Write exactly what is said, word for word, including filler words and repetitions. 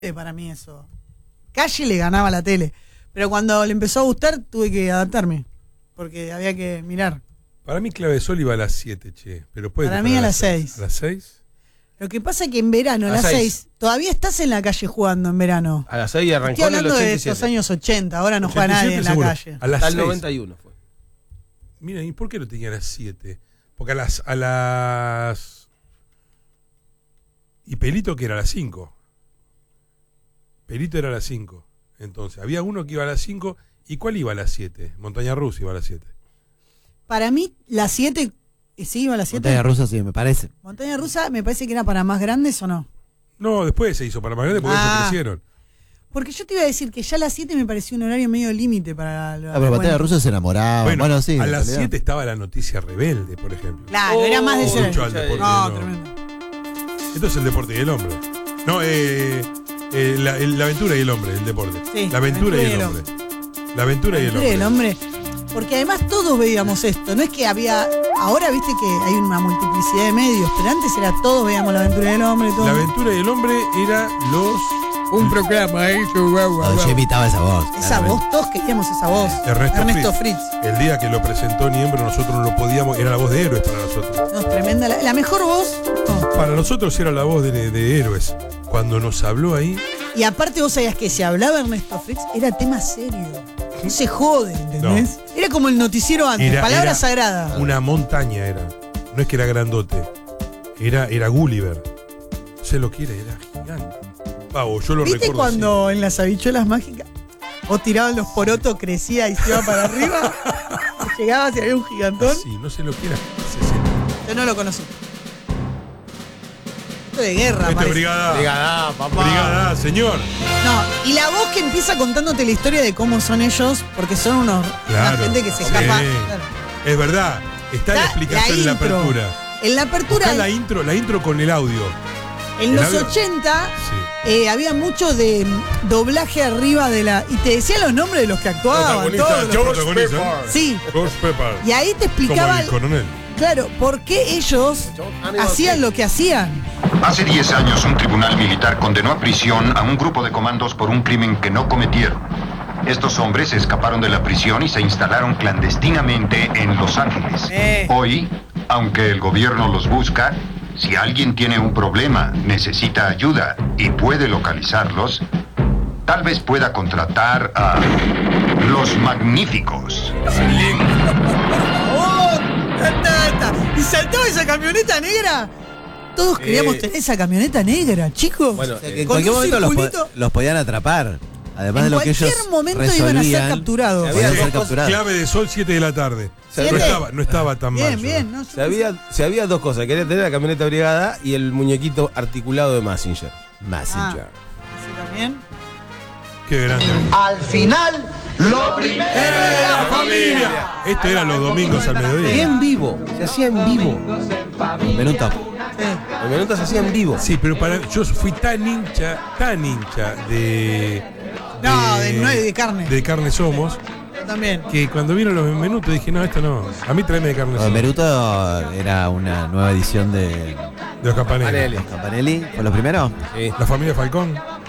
Para mí eso. Calle le ganaba a la tele. Pero cuando le empezó a gustar, tuve que adaptarme. Porque había que mirar. Para mí Clave de Sol iba a las siete, che. Pero puede Para mí a las seis. ¿A las seis? Lo que pasa es que en verano, a las seis, todavía estás en la calle jugando en verano. A las seis arrancó. Estoy hablando en el de ochenta y siete. estos años ochenta, ahora no juega nadie en la seguro. calle. A las Hasta el seis. noventa y uno fue. Mira, ¿y por qué lo tenía a las siete? Porque a las... A las... ¿Y Pelito que era a las cinco? Pelito era a las cinco. Entonces, había uno que iba a las cinco. ¿Y cuál iba a las siete? Montaña Rusa iba a las siete. Para mí, las siete... ¿Sí iba a las siete? Montaña Rusa sí, me parece. Montaña Rusa me parece que era para más grandes, ¿o no? No, después se hizo para más grande porque Ah. ellos crecieron. Porque yo te iba a decir que ya a las siete me pareció un horario medio límite para... la- Ah, pero Montaña Rusa se enamoraba. Bueno, Bueno, sí. a en las realidad. siete estaba la noticia rebelde, por ejemplo. Claro, era más de Oh, ese... Mucho al deporte No, del hombre. tremendo. Esto es el deporte y el hombre. No, eh, eh, la, el- la aventura y el hombre, el deporte. Sí, la aventura y el hombre. La aventura y el hombre. El hombre. Porque además todos veíamos esto. No es que había... Ahora viste que hay una multiplicidad de medios, pero antes era todos veíamos la aventura del hombre. Todo. La aventura y el hombre era los... Un programa ahí. Donde yo imitaba esa voz. Esa claramente. voz, todos queríamos esa voz. Ernesto, Fritz. El día que lo presentó Niembro nosotros no lo podíamos... Era la voz de Héroes para nosotros. No, tremenda. La, la mejor voz. No. Para nosotros era la voz de, de Héroes. Cuando nos habló ahí... Y aparte vos sabías que si hablaba Ernesto Fritz era tema serio. No se jode, ¿entendés? No. Era como el noticiero antes, Era, palabra era sagrada. Una montaña era. No es que era grandote. Era, era Gulliver. No sé lo que era, era gigante. Pavo, yo lo ¿Viste recuerdo cuando así. en las habichuelas mágicas vos tirabas los porotos, crecía y se iba para arriba? Llegabas y había un gigantón. Sí, no sé lo que era. Yo no lo conocí. Esto de guerra, Esto parece. es brigada. Brigada, papá. Brigada, señor. No, y la voz que empieza contándote la historia de cómo son ellos, porque son unos Claro. una gente que se Sí. escapa. Claro. Es verdad. Está la La- explicación la en la intro. apertura. En la apertura, Buscá la intro, la intro con el audio. en el los audio. ochenta, Sí. eh, había mucho de mm, doblaje arriba de la. Y te decían los nombres de los que actuaban. Protagonista, todos los- George Protagonista. Pepper. Sí. George Pepper. Y ahí te Como explicaba, el coronel. claro, por qué ellos hacían lo que hacían. Hace diez años un tribunal militar condenó a prisión a un grupo de comandos por un crimen que no cometieron. Estos hombres se escaparon de la prisión y se instalaron clandestinamente en Los Ángeles. Eh. Hoy, aunque el gobierno los busca, si alguien tiene un problema, necesita ayuda y puede localizarlos, tal vez pueda contratar a Los Magníficos. ¡Oh! Ta, ta, ta. ¿Y saltaba esa camioneta negra? Todos queríamos Eh. tener esa camioneta negra, chicos. Bueno, O sea, que en Con cualquier un momento los, po- circulito. los podían atrapar. Además En de lo que ellos cualquier momento iban a ser resolvían, capturados. podían Había ser dos capturados. Clave de Sol, siete de la tarde. ¿Siete? No estaba, no estaba tan mal. Bien, yo. bien. No, Se había, se había dos cosas. Quería tener la camioneta brigada y el muñequito articulado de Massinger. Messenger. Sí, también. Qué grande. Al final, lo primero. ¡La familia! Esto era los domingos al Y mediodía. en vivo. Se hacía en vivo. Menuto. Sí. El minuto se hacía en vivo. Sí, pero para, yo fui tan hincha, tan hincha de. No, de nueve de carne. De carne somos, Yo también. que cuando vieron los minutos dije, no, esto no. A mí tráeme de carne No, somos. Menuto era una nueva edición de De los campanelli. Panelli. Campanelli. ¿Fue lo primero? Sí. La familia Falcón.